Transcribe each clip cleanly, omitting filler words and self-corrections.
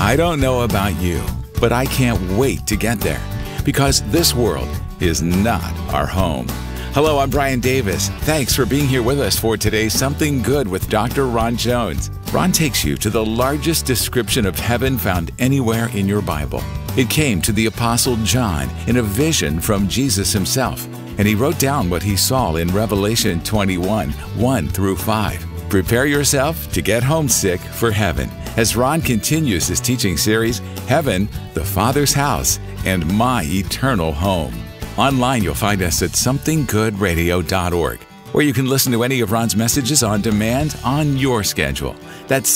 I don't know about you, but I can't wait to get there because this world is not our home. Hello, I'm Brian Davis. Thanks for being here with us for today's Something Good with Dr. Ron Jones. Ron takes you to the largest description of heaven found anywhere in your Bible. It came to the Apostle John in a vision from Jesus himself, and he wrote down what he saw in Revelation 21, 1 through 5. Prepare yourself to get homesick for heaven as Ron continues his teaching series, Heaven, the Father's House, and My Eternal Home. Online, you'll find us at somethinggoodradio.org, where you can listen to any of Ron's messages on demand on your schedule. That's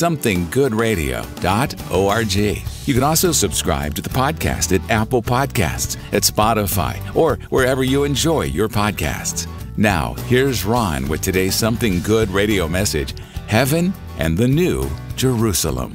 somethinggoodradio.org. You can also subscribe to the podcast at Apple Podcasts, at Spotify, or wherever you enjoy your podcasts. Now, here's Ron with today's Something Good radio message, Heaven and the New Jerusalem.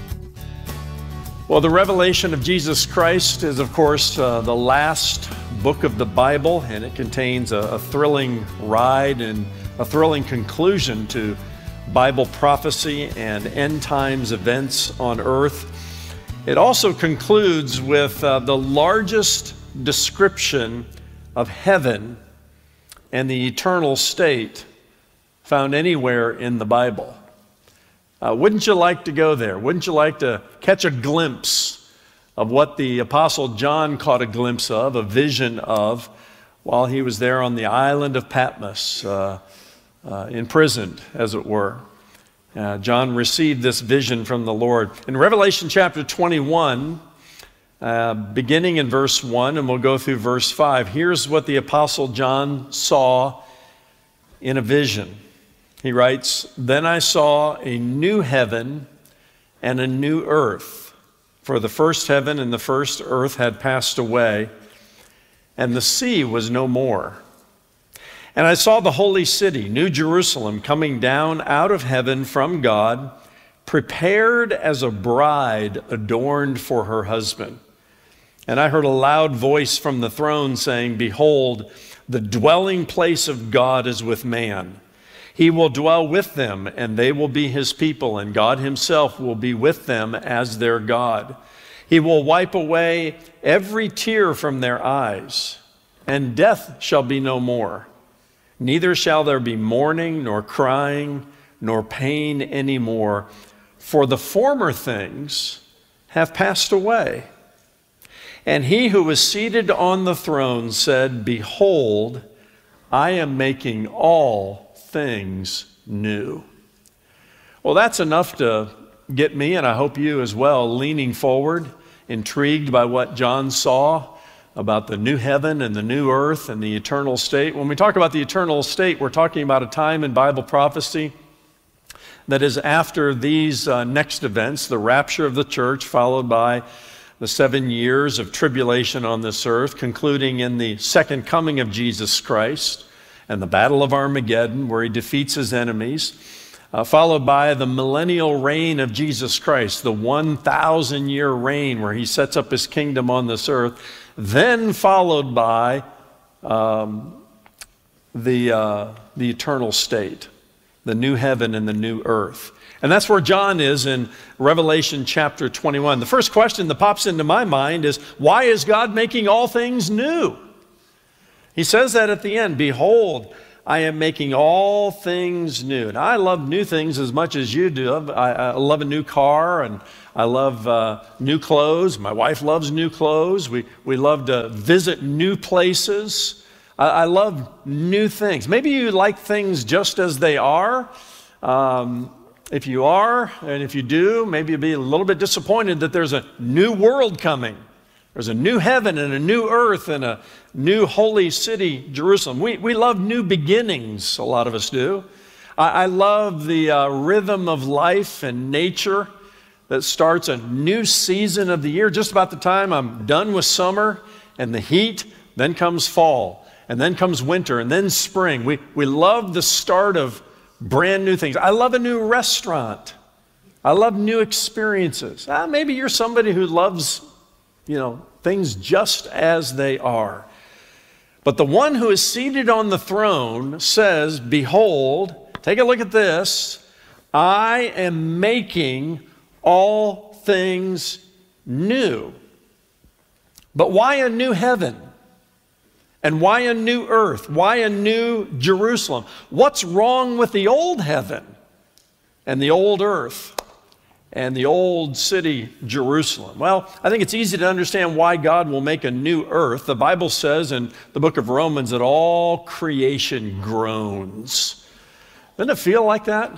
Well, the revelation of Jesus Christ is, of course, the last book of the Bible, and it contains a thrilling ride and a thrilling conclusion to Bible prophecy and end times events on earth. It also concludes with the largest description of heaven and the eternal state found anywhere in the Bible. Wouldn't you like to go there? Wouldn't you like to catch a glimpse of what the Apostle John caught a glimpse of, a vision of, while he was there on the island of Patmos, imprisoned, as it were? John received this vision from the Lord. In Revelation chapter 21, beginning in verse 1, and we'll go through verse 5, here's what the Apostle John saw in a vision. He writes, "Then I saw a new heaven and a new earth, for the first heaven and the first earth had passed away, and the sea was no more. And I saw the holy city, New Jerusalem, coming down out of heaven from God, prepared as a bride adorned for her husband. And I heard a loud voice from the throne saying, 'Behold, the dwelling place of God is with man. He will dwell with them, and they will be his people, and God himself will be with them as their God. He will wipe away every tear from their eyes, and death shall be no more. Neither shall there be mourning, nor crying, nor pain any more, for the former things have passed away.' And he who was seated on the throne said, 'Behold, I am making all things new.'" Well, that's enough to get me, and I hope you as well, leaning forward, intrigued by what John saw about the new heaven and the new earth and the eternal state. When we talk about the eternal state, we're talking about a time in Bible prophecy that is after these next events, the rapture of the church, followed by the 7 years of tribulation on this earth, concluding in the second coming of Jesus Christ and the Battle of Armageddon, where he defeats his enemies, followed by the millennial reign of Jesus Christ, the 1,000-year reign where he sets up his kingdom on this earth, then followed by the eternal state, the new heaven and the new earth. And that's where John is in Revelation chapter 21. The first question that pops into my mind is, why is God making all things new? He says that at the end, "Behold, I am making all things new." And I love new things as much as you do. I love a new car, and I love new clothes. My wife loves new clothes. We love to visit new places. I love new things. Maybe you like things just as they are. If you are, and if you do, maybe you'll be a little bit disappointed that there's a new world coming. There's a new heaven and a new earth and a new holy city, Jerusalem. We love new beginnings, a lot of us do. I love the rhythm of life and nature that starts a new season of the year. Just about the time I'm done with summer and the heat, then comes fall, and then comes winter, and then spring. We love the start of brand new things. I love a new restaurant. I love new experiences. Maybe you're somebody who loves, things just as they are. But the one who is seated on the throne says, "Behold," take a look at this, "I am making all things new. But why a new heaven? And why a new earth? Why a new Jerusalem? What's wrong with the old heaven and the old earth and the old city, Jerusalem? Well, I think it's easy to understand why God will make a new earth. The Bible says in the book of Romans that all creation groans. Doesn't it feel like that?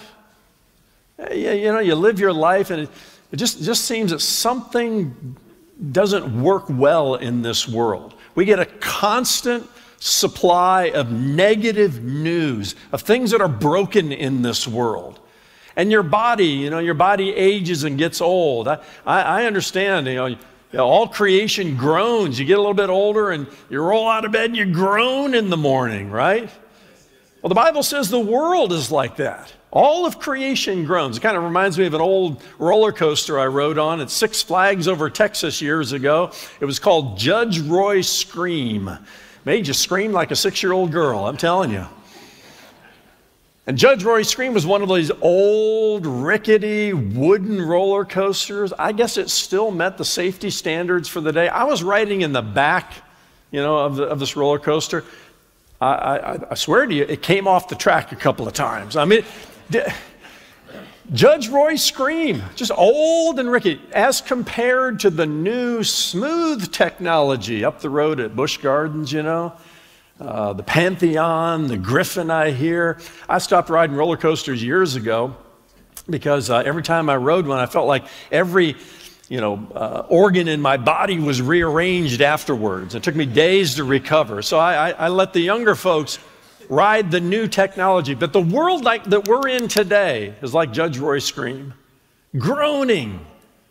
You know, you live your life and it just seems that something doesn't work well in this world. We get a constant supply of negative news, of things that are broken in this world. And your body, your body ages and gets old. I understand, all creation groans. You get a little bit older and you roll out of bed and you groan in the morning, right? Well, the Bible says the world is like that. All of creation groans. It kind of reminds me of an old roller coaster I rode on at Six Flags over Texas years ago. It was called Judge Roy Scream. Made you scream like a 6-year-old girl, I'm telling you. And Judge Roy Scream was one of these old, rickety, wooden roller coasters. I guess it still met the safety standards for the day. I was riding in the back, of this roller coaster. I swear to you, it came off the track a couple of times. I mean, Judge Roy Scream, just old and rickety, as compared to the new smooth technology up the road at Busch Gardens, the Pantheon, the Griffin I hear. I stopped riding roller coasters years ago because every time I rode one, I felt like every organ in my body was rearranged afterwards. It took me days to recover. So I let the younger folks ride the new technology. But the world that we're in today is like Judge Roy Scream, groaning.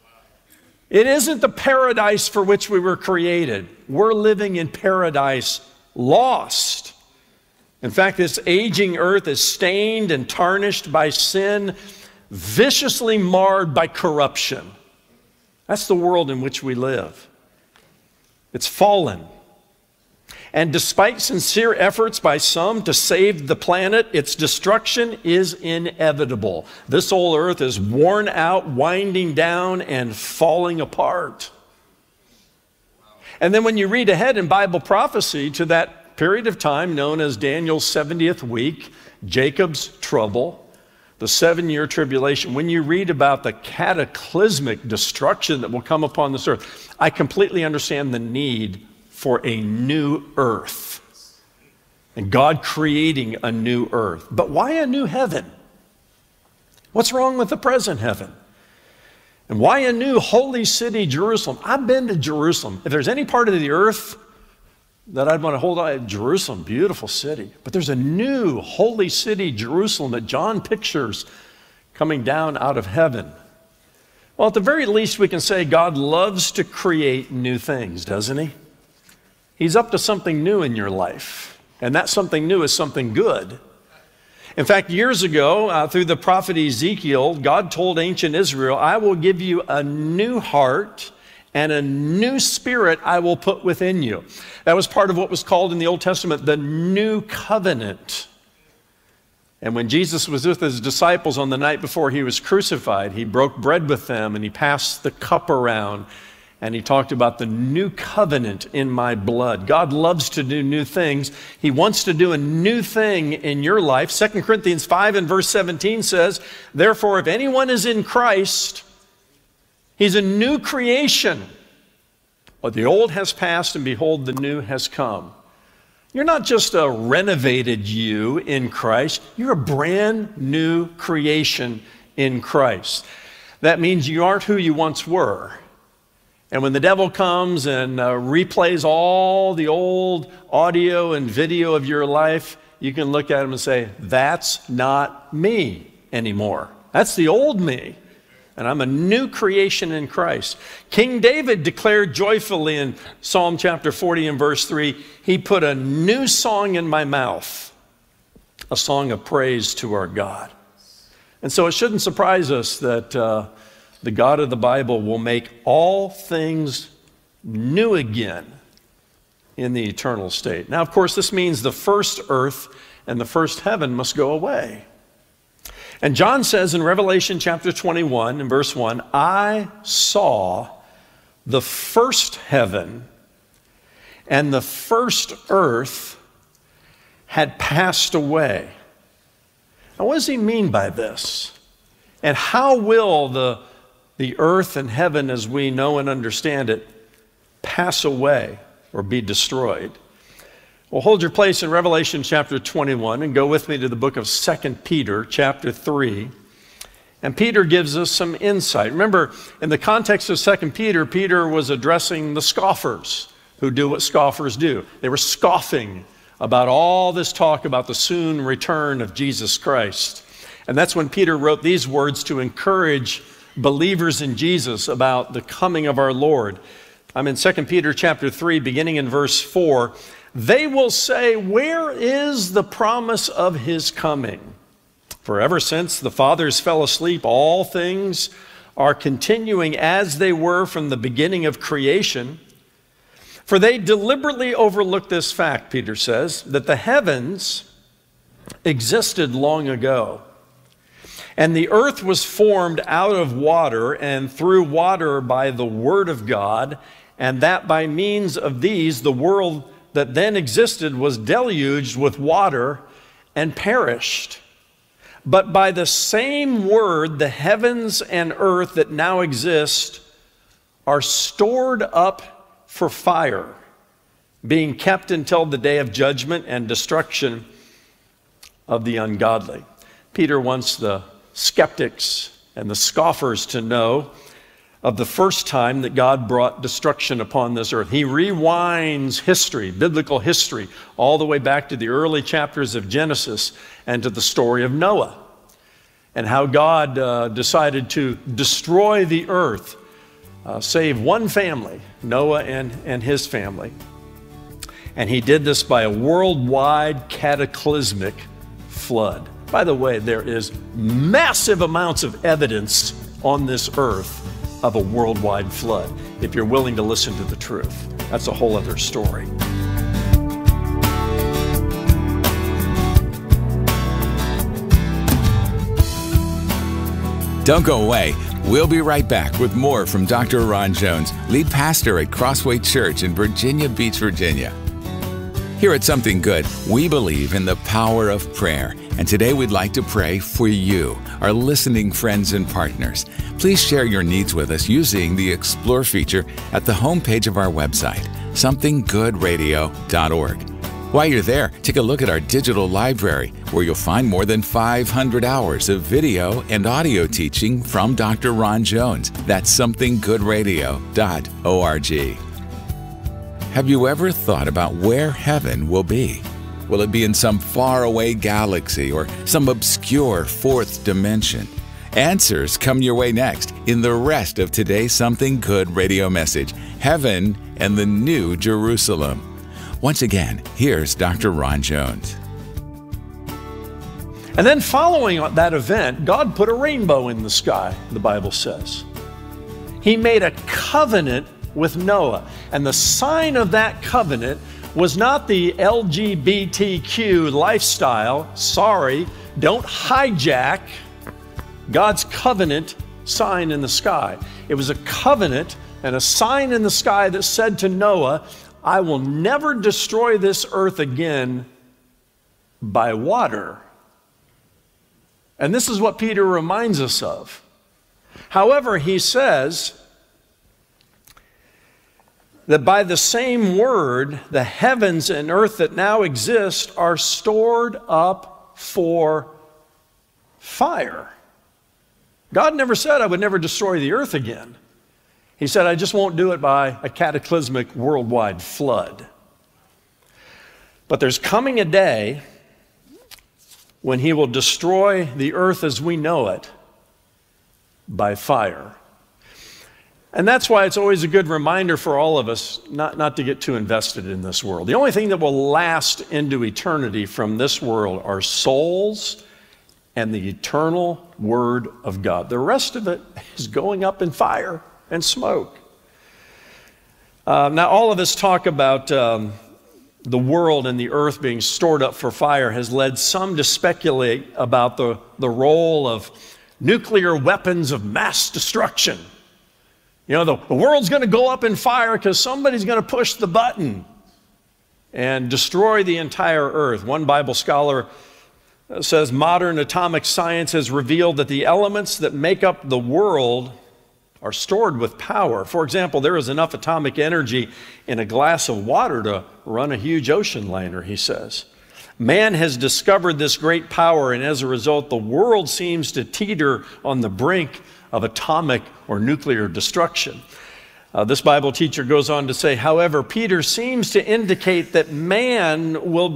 It isn't the paradise for which we were created. We're living in paradise lost. In fact, this aging earth is stained and tarnished by sin, viciously marred by corruption. That's the world in which we live. It's fallen. And despite sincere efforts by some to save the planet, its destruction is inevitable. This old earth is worn out, winding down, and falling apart. And then when you read ahead in Bible prophecy to that period of time known as Daniel's 70th week, Jacob's trouble, the 7-year tribulation, when you read about the cataclysmic destruction that will come upon this earth, I completely understand the need for a new earth and God creating a new earth. But why a new heaven? What's wrong with the present heaven? And why a new holy city, Jerusalem? I've been to Jerusalem. If there's any part of the earth that I'd want to hold on, Jerusalem, beautiful city. But there's a new holy city, Jerusalem, that John pictures coming down out of heaven. Well, at the very least, we can say God loves to create new things, doesn't he? He's up to something new in your life, and that something new is something good. In fact, years ago, through the prophet Ezekiel, God told ancient Israel, I will give you a new heart and a new spirit I will put within you. That was part of what was called in the Old Testament the New Covenant. And when Jesus was with his disciples on the night before he was crucified, he broke bread with them and he passed the cup around and he talked about the new covenant in my blood. God loves to do new things. He wants to do a new thing in your life. 2 Corinthians 5 and verse 17 says, therefore, if anyone is in Christ, he's a new creation. But the old has passed and behold, the new has come. You're not just a renovated you in Christ. You're a brand new creation in Christ. That means you aren't who you once were. And when the devil comes and replays all the old audio and video of your life, you can look at him and say, that's not me anymore. That's the old me. And I'm a new creation in Christ. King David declared joyfully in Psalm chapter 40 and verse 3, he put a new song in my mouth, a song of praise to our God. And so it shouldn't surprise us that the God of the Bible will make all things new again in the eternal state. Now, of course, this means the first earth and the first heaven must go away. And John says in Revelation chapter 21 and verse 1, I saw the first heaven and the first earth had passed away. Now, what does he mean by this? And how will the earth and heaven as we know and understand it pass away or be destroyed? Well, hold your place in Revelation chapter 21 and go with me to the book of 2 Peter chapter 3. And Peter gives us some insight. Remember, in the context of 2 Peter, Peter was addressing the scoffers who do what scoffers do. They were scoffing about all this talk about the soon return of Jesus Christ. And that's when Peter wrote these words to encourage believers in Jesus about the coming of our Lord. I'm in 2 Peter chapter 3, beginning in verse 4. They will say, where is the promise of his coming? For ever since the fathers fell asleep, all things are continuing as they were from the beginning of creation. For they deliberately overlooked this fact, Peter says, that the heavens existed long ago, and the earth was formed out of water and through water by the word of God, and that by means of these the world that then existed was deluged with water and perished. But by the same word, the heavens and earth that now exist are stored up for fire, being kept until the day of judgment and destruction of the ungodly. Peter wants the skeptics and the scoffers to know of the first time that God brought destruction upon this earth. He rewinds history, biblical history, all the way back to the early chapters of Genesis and to the story of Noah, and how God decided to destroy the earth, save one family, Noah and his family. And he did this by a worldwide cataclysmic flood. By the way, there is massive amounts of evidence on this earth of a worldwide flood, if you're willing to listen to the truth. That's a whole other story. Don't go away. We'll be right back with more from Dr. Ron Jones, lead pastor at Crossway Church in Virginia Beach, Virginia. Here at Something Good, we believe in the power of prayer. And today we'd like to pray for you, our listening friends and partners. Please share your needs with us using the Explore feature at the homepage of our website, somethinggoodradio.org. While you're there, take a look at our digital library, where you'll find more than 500 hours of video and audio teaching from Dr. Ron Jones. That's somethinggoodradio.org. Have you ever thought about where heaven will be? Will it be in some faraway galaxy or some obscure fourth dimension? Answers come your way next in the rest of today's Something Good radio message, Heaven and the New Jerusalem. Once again, here's Dr. Ron Jones. And then following that event, God put a rainbow in the sky, the Bible says. He made a covenant with Noah. And the sign of that covenant was not the LGBTQ lifestyle. Sorry, don't hijack God's covenant sign in the sky. It was a covenant and a sign in the sky that said to Noah, I will never destroy this earth again by water. And this is what Peter reminds us of. However, he says that by the same word, the heavens and earth that now exist are stored up for fire. God never said I would never destroy the earth again. He said, I just won't do it by a cataclysmic worldwide flood. But there's coming a day when he will destroy the earth as we know it by fire. And that's why it's always a good reminder for all of us not to get too invested in this world. The only thing that will last into eternity from this world are souls and the eternal Word of God. The rest of it is going up in fire and smoke. Now, all of us talk about the world and the earth being stored up for fire has led some to speculate about the role of nuclear weapons of mass destruction. You know, the world's going to go up in fire because somebody's going to push the button and destroy the entire earth. One Bible scholar says modern atomic science has revealed that the elements that make up the world are stored with power. For example, there is enough atomic energy in a glass of water to run a huge ocean liner, he says. Man has discovered this great power, and as a result, the world seems to teeter on the brink of atomic or nuclear destruction. This Bible teacher goes on to say, however, Peter seems to indicate that man will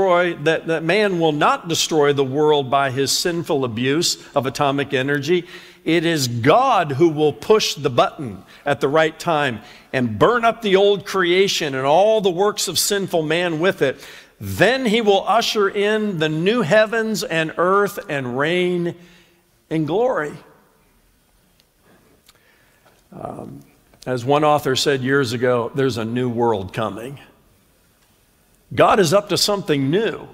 not destroy the world by his sinful abuse of atomic energy. It is God who will push the button at the right time and burn up the old creation and all the works of sinful man with it. Then he will usher in the new heavens and earth and reign in glory. As one author said years ago, there's a new world coming. God is up to something new.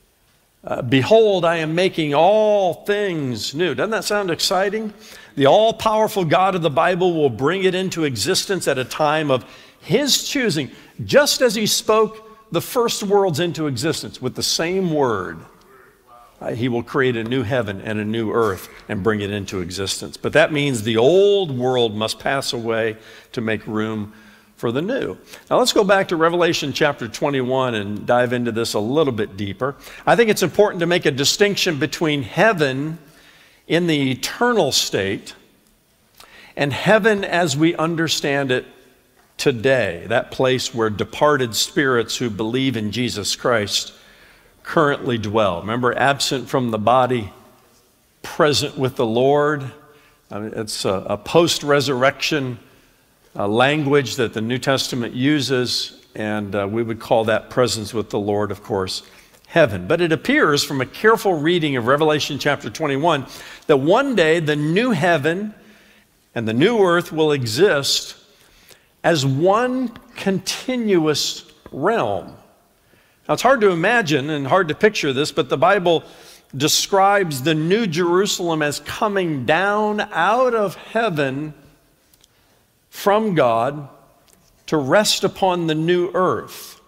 Behold, I am making all things new. Doesn't that sound exciting? The all-powerful God of the Bible will bring it into existence at a time of his choosing, just as he spoke the first worlds into existence with the same word. He will create a new heaven and a new earth and bring it into existence. But that means the old world must pass away to make room for the new. Now let's go back to Revelation chapter 21 and dive into this a little bit deeper. I think it's important to make a distinction between heaven in the eternal state and heaven as we understand it today, that place where departed spirits who believe in Jesus Christ currently dwell. Remember, absent from the body, present with the Lord. It's a post-resurrection language that the New Testament uses, and we would call that presence with the Lord, of course, heaven. But it appears from a careful reading of Revelation chapter 21 that one day the new heaven and the new earth will exist as one continuous realm. Now, it's hard to imagine and hard to picture this, but the Bible describes the New Jerusalem as coming down out of heaven from God to rest upon the new earth.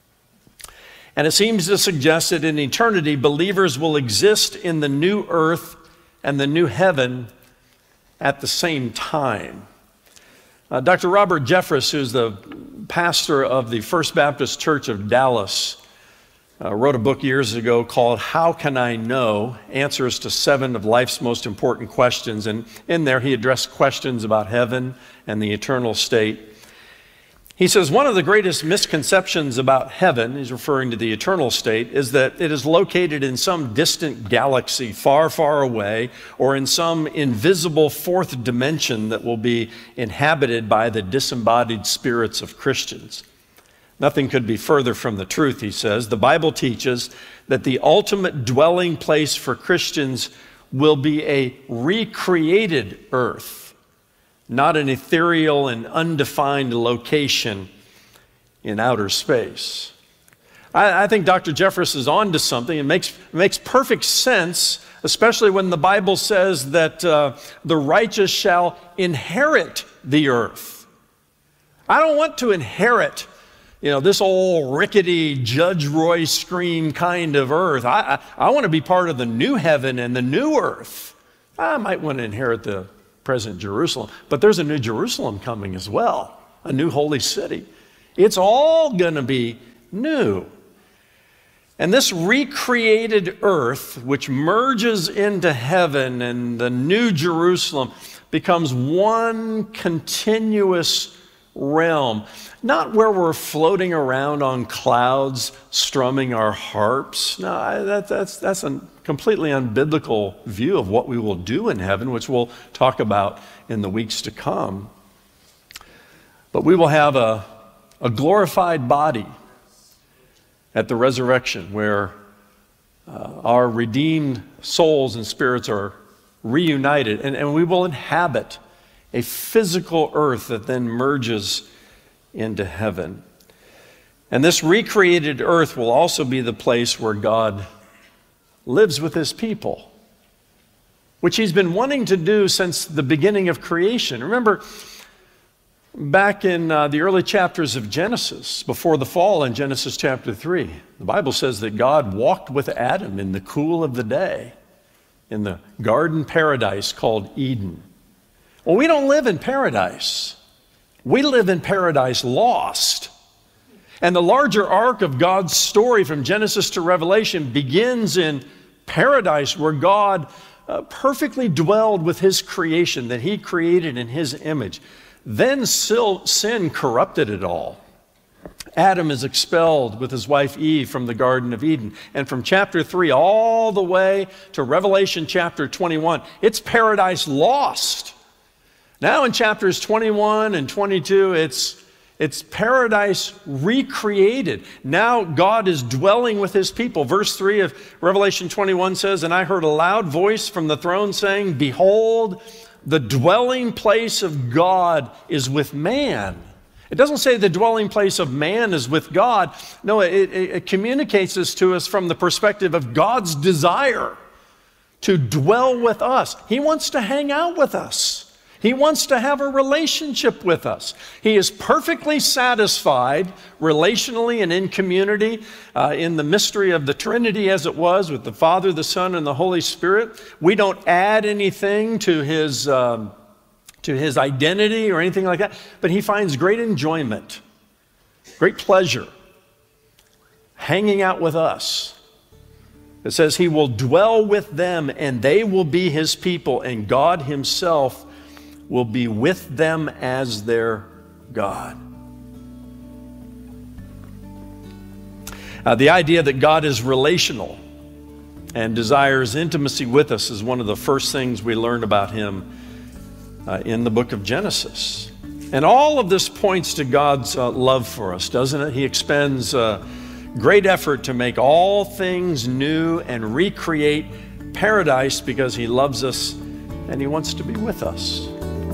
And it seems to suggest that in eternity, believers will exist in the new earth and the new heaven at the same time. Dr. Robert Jeffress, who's the pastor of the First Baptist Church of Dallas, wrote a book years ago called How Can I Know? Answers to 7 of life's most important questions. And in there he addressed questions about heaven and the eternal state. He says one of the greatest misconceptions about heaven, he's referring to the eternal state, is that it is located in some distant galaxy far, far away, or in some invisible fourth dimension that will be inhabited by the disembodied spirits of Christians. Nothing could be further from the truth, he says. The Bible teaches that the ultimate dwelling place for Christians will be a recreated earth, not an ethereal and undefined location in outer space. I think Dr. Jeffress is on to something. It makes perfect sense, especially when the Bible says that the righteous shall inherit the earth. I don't want to inherit this old rickety Judge Roy Scream kind of earth. I want to be part of the new heaven and the new earth. I might want to inherit the present Jerusalem, but there's a new Jerusalem coming as well, a new holy city. It's all going to be new. And this recreated earth, which merges into heaven and the new Jerusalem, becomes one continuous realm. Not where we're floating around on clouds, strumming our harps. No, that's a completely unbiblical view of what we will do in heaven, which we'll talk about in the weeks to come. But we will have a glorified body at the resurrection where our redeemed souls and spirits are reunited, and we will inhabit a physical earth that then merges into heaven. And this recreated earth will also be the place where God lives with his people, which he's been wanting to do since the beginning of creation. Remember, back in the early chapters of Genesis, before the fall in Genesis chapter 3, the Bible says that God walked with Adam in the cool of the day in the garden paradise called Eden. Well, we don't live in paradise. We live in paradise lost. And the larger arc of God's story from Genesis to Revelation begins in paradise, where God perfectly dwelled with his creation that he created in his image. Then sin corrupted it all. Adam is expelled with his wife Eve from the Garden of Eden. And from chapter 3 all the way to Revelation chapter 21, it's paradise lost. Now in chapters 21 and 22, it's paradise recreated. Now God is dwelling with his people. Verse 3 of Revelation 21 says, "And I heard a loud voice from the throne saying, 'Behold, the dwelling place of God is with man.'" It doesn't say the dwelling place of man is with God. No, it communicates this to us from the perspective of God's desire to dwell with us. He wants to hang out with us. He wants to have a relationship with us. He is perfectly satisfied relationally and in community in the mystery of the Trinity as it was with the Father, the Son, and the Holy Spirit. We don't add anything to his identity or anything like that, but he finds great enjoyment, great pleasure hanging out with us. It says he will dwell with them and they will be his people, and God himself will be with them as their God. The idea that God is relational and desires intimacy with us is one of the first things we learn about him in the book of Genesis. And all of this points to God's love for us, doesn't it? He expends great effort to make all things new and recreate paradise because he loves us and he wants to be with us.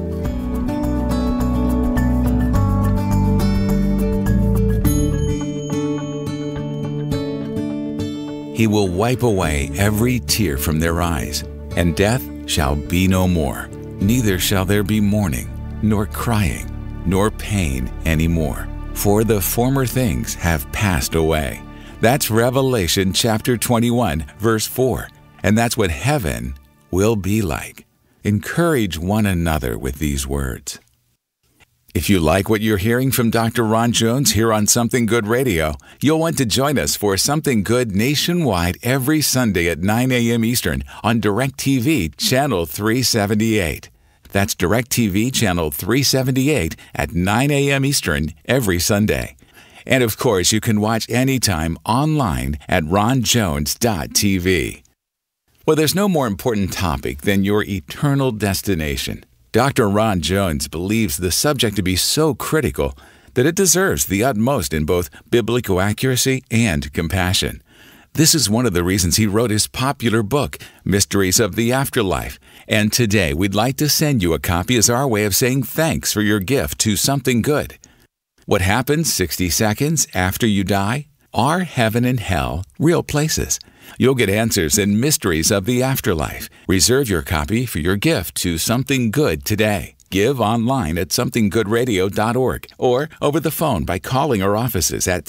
He will wipe away every tear from their eyes, and death shall be no more. Neither shall there be mourning, nor crying, nor pain any more, for the former things have passed away. That's Revelation chapter 21, verse 4. And that's what heaven will be like. Encourage one another with these words. If you like what you're hearing from Dr. Ron Jones here on Something Good Radio, you'll want to join us for Something Good nationwide every Sunday at 9 a.m. Eastern on DirecTV Channel 378. That's DirecTV Channel 378 at 9 a.m. Eastern every Sunday. And of course, you can watch anytime online at ronjones.tv. Well, there's no more important topic than your eternal destination. Dr. Ron Jones believes the subject to be so critical that it deserves the utmost in both biblical accuracy and compassion. This is one of the reasons he wrote his popular book, Mysteries of the Afterlife. And today, we'd like to send you a copy as our way of saying thanks for your gift to Something Good. What happens 60 seconds after you die? Are heaven and hell real places? You'll get answers in Mysteries of the Afterlife. Reserve your copy for your gift to Something Good today. Give online at somethinggoodradio.org or over the phone by calling our offices at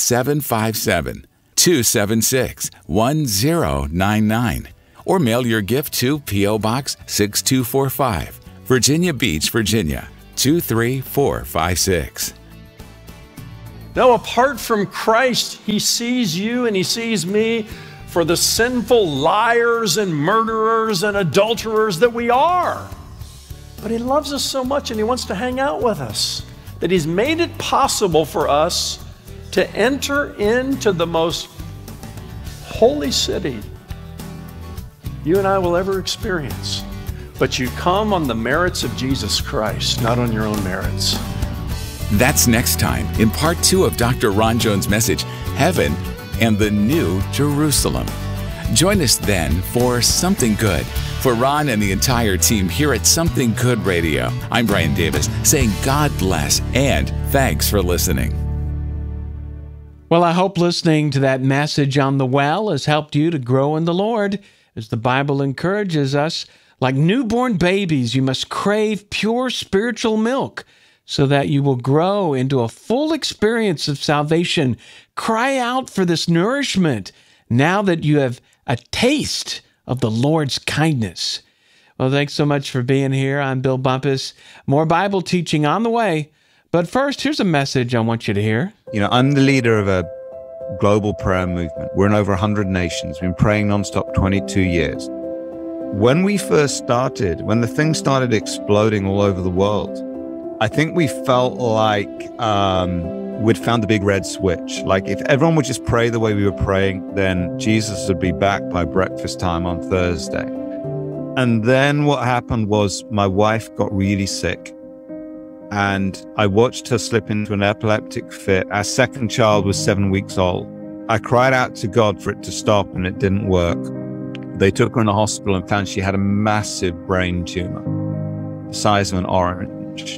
757-276-1099 or mail your gift to P.O. Box 6245, Virginia Beach, Virginia 23456. Now, apart from Christ, he sees you and he sees me for the sinful liars and murderers and adulterers that we are. But he loves us so much and he wants to hang out with us that he's made it possible for us to enter into the most holy city you and I will ever experience. But you come on the merits of Jesus Christ, not on your own merits. That's next time in part 2 of Dr. Ron Jones' message, Heaven and the New Jerusalem. Join us then for Something Good. For Ron and the entire team here at Something Good Radio, I'm Brian Davis saying God bless and thanks for listening. Well, I hope listening to that message on the well has helped you to grow in the Lord. As the Bible encourages us, like newborn babies, you must crave pure spiritual milk so that you will grow into a full experience of salvation. Cry out for this nourishment now that you have a taste of the Lord's kindness. Well, thanks so much for being here. I'm Bill Bumpus. More Bible teaching on the way. But first, here's a message I want you to hear. I'm the leader of a global prayer movement. We're in over 100 nations. We've been praying nonstop 22 years. When we first started, when the thing started exploding all over the world, I think we felt like we'd found the big red switch. Like if everyone would just pray the way we were praying, then Jesus would be back by breakfast time on Thursday. And then what happened was my wife got really sick. And I watched her slip into an epileptic fit. Our second child was 7 weeks old. I cried out to God for it to stop, and it didn't work. They took her in the hospital and found she had a massive brain tumor, the size of an orange.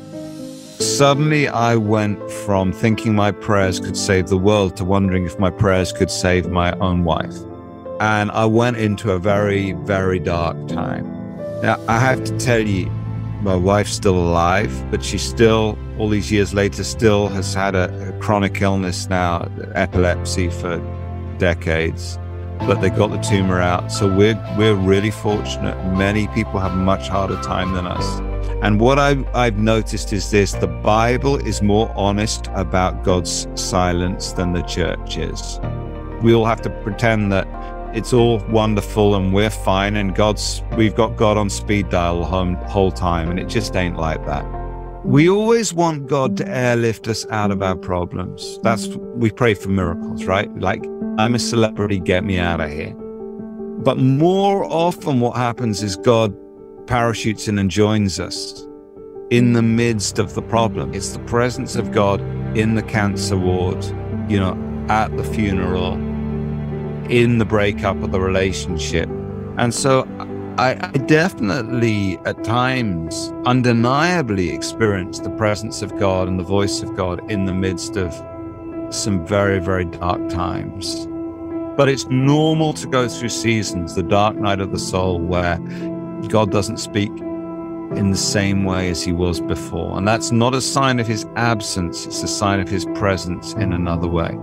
Suddenly, I went from thinking my prayers could save the world to wondering if my prayers could save my own wife. And I went into a very, very dark time. Now, I have to tell you, my wife's still alive, but she still, all these years later, still has had a chronic illness now, epilepsy for decades. But they got the tumor out. So we're really fortunate. Many people have a much harder time than us. And what I've noticed is this: the Bible is more honest about God's silence than the church is. We all have to pretend that it's all wonderful and we're fine and we've got God on speed dial the whole time, and it just ain't like that. We always want God to airlift us out of our problems. We pray for miracles, right? Like, I'm a celebrity, get me out of here. But more often what happens is God parachutes in and joins us in the midst of the problem. It's the presence of God in the cancer ward, at the funeral, in the breakup of the relationship. And so I definitely at times undeniably experience the presence of God and the voice of God in the midst of some very, very dark times. But it's normal to go through seasons, the dark night of the soul, where God doesn't speak in the same way as he was before. And that's not a sign of his absence, it's a sign of his presence in another way.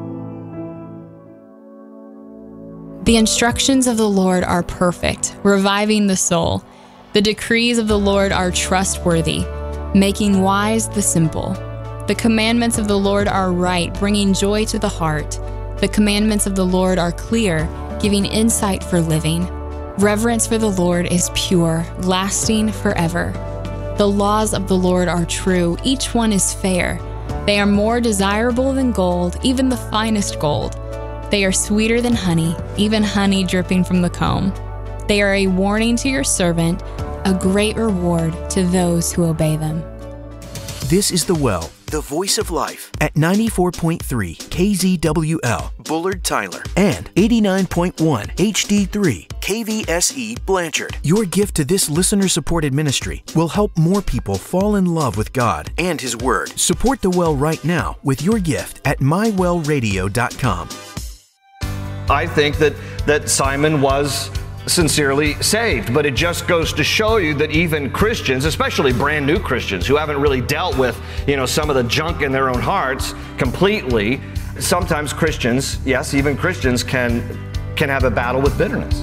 The instructions of the Lord are perfect, reviving the soul. The decrees of the Lord are trustworthy, making wise the simple. The commandments of the Lord are right, bringing joy to the heart. The commandments of the Lord are clear, giving insight for living. Reverence for the Lord is pure, lasting forever. The laws of the Lord are true, each one is fair. They are more desirable than gold, even the finest gold. They are sweeter than honey, even honey dripping from the comb. They are a warning to your servant, a great reward to those who obey them. This is The Well, the voice of life, at 94.3 KZWL, Bullard, Tyler, and 89.1 HD3 KVSE, Blanchard. Your gift to this listener-supported ministry will help more people fall in love with God and His Word. Support The Well right now with your gift at mywellradio.com. I think that Simon was sincerely saved, but it just goes to show you that even Christians, especially brand new Christians who haven't really dealt with, some of the junk in their own hearts completely, sometimes Christians, yes, even Christians can have a battle with bitterness.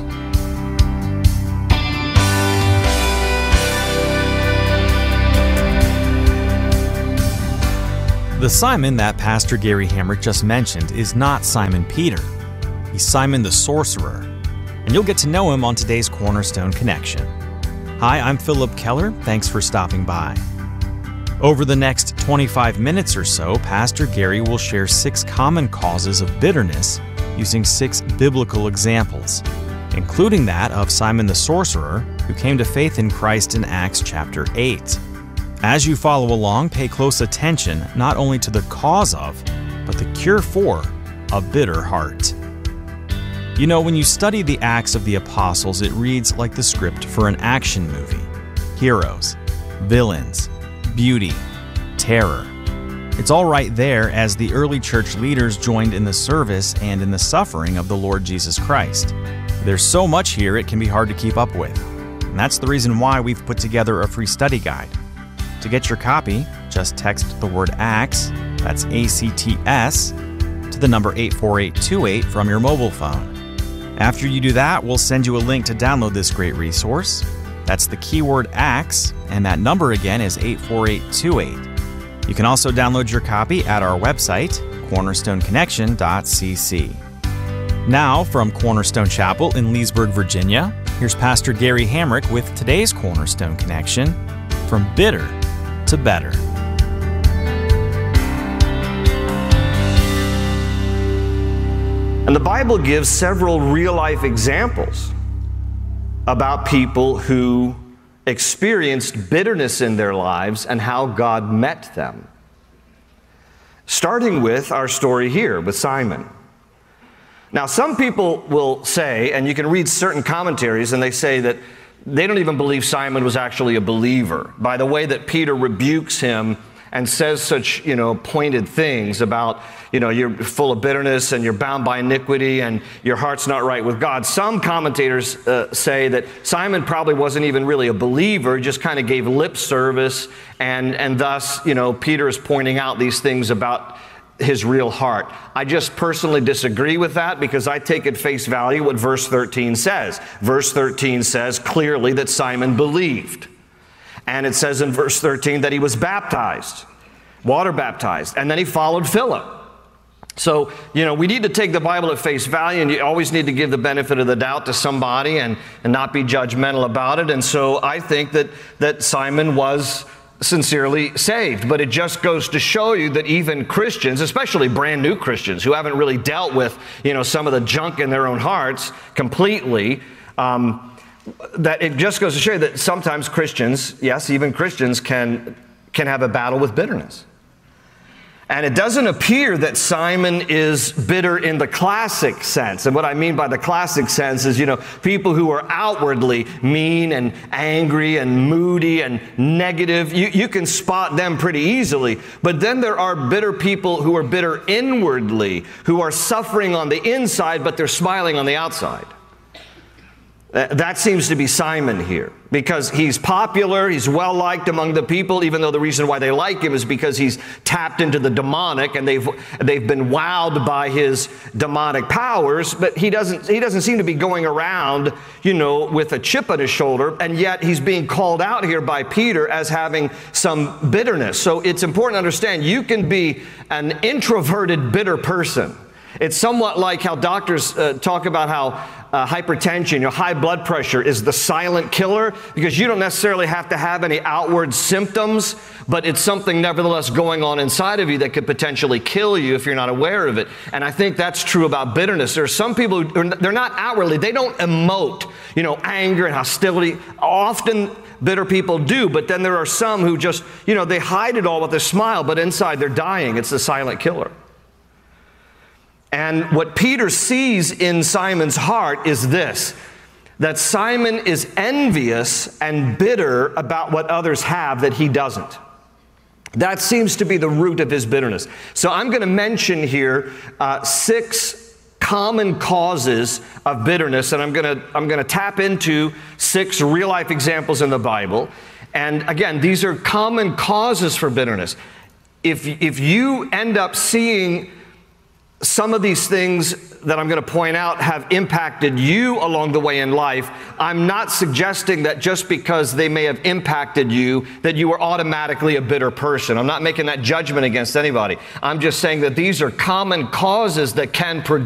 The Simon that Pastor Gary Hamrick just mentioned is not Simon Peter. He's Simon the Sorcerer, and you'll get to know him on today's Cornerstone Connection. Hi, I'm Philip Keller. Thanks for stopping by. Over the next 25 minutes or so, Pastor Gary will share 6 common causes of bitterness using 6 biblical examples, including that of Simon the Sorcerer, who came to faith in Christ in Acts chapter 8. As you follow along, pay close attention not only to the cause of, but the cure for a bitter heart. When you study the Acts of the Apostles, it reads like the script for an action movie. Heroes, villains, beauty, terror. It's all right there as the early church leaders joined in the service and in the suffering of the Lord Jesus Christ. There's so much here it can be hard to keep up with. And that's the reason why we've put together a free study guide. To get your copy, just text the word ACTS, that's ACTS, to the number 84828 from your mobile phone. After you do that, we'll send you a link to download this great resource. That's the keyword ACTS, and that number again is 84828. You can also download your copy at our website, cornerstoneconnection.cc. Now, from Cornerstone Chapel in Leesburg, Virginia, here's Pastor Gary Hamrick with today's Cornerstone Connection, From Bitter to Better. And the Bible gives several real-life examples about people who experienced bitterness in their lives and how God met them. Starting with our story here with Simon. Now, some people will say, and you can read certain commentaries, and they say that they don't even believe Simon was actually a believer by the way that Peter rebukes him and says such, pointed things about, you're full of bitterness and you're bound by iniquity and your heart's not right with God. Some commentators say that Simon probably wasn't even really a believer, just kind of gave lip service, and thus, Peter is pointing out these things about his real heart. I just personally disagree with that because I take at face value what verse 13 says. Verse 13 says clearly that Simon believed. And it says in verse 13 that he was baptized, water baptized, and then he followed Philip. So, we need to take the Bible at face value, and you always need to give the benefit of the doubt to somebody and not be judgmental about it. And so I think that Simon was sincerely saved. But it just goes to show you that even Christians, especially brand new Christians who haven't really dealt with, some of the junk in their own hearts completely, that it just goes to show you that sometimes Christians, yes, even Christians can have a battle with bitterness. And it doesn't appear that Simon is bitter in the classic sense. And what I mean by the classic sense is, people who are outwardly mean and angry and moody and negative. You can spot them pretty easily. But then there are bitter people who are bitter inwardly, who are suffering on the inside, but they're smiling on the outside. That seems to be Simon here because he's popular, he's well-liked among the people, even though the reason why they like him is because he's tapped into the demonic and they've been wowed by his demonic powers, but he doesn't seem to be going around, with a chip on his shoulder, and yet he's being called out here by Peter as having some bitterness. So it's important to understand you can be an introverted, bitter person. It's somewhat like how doctors talk about how hypertension, high blood pressure is the silent killer, because you don't necessarily have to have any outward symptoms, but it's something nevertheless going on inside of you that could potentially kill you if you're not aware of it. And I think that's true about bitterness. There are some people who they're not outwardly, they don't emote, anger and hostility. Often bitter people do, but then there are some who just, they hide it all with a smile, but inside they're dying. It's the silent killer. And what Peter sees in Simon's heart is this, that Simon is envious and bitter about what others have that he doesn't. That seems to be the root of his bitterness. So I'm going to mention here 6 common causes of bitterness, and I'm going to tap into 6 real-life examples in the Bible. And again, these are common causes for bitterness. If you end up seeing some of these things that I'm going to point out have impacted you along the way in life, I'm not suggesting that just because they may have impacted you, that you are automatically a bitter person. I'm not making that judgment against anybody. I'm just saying that these are common causes that can produce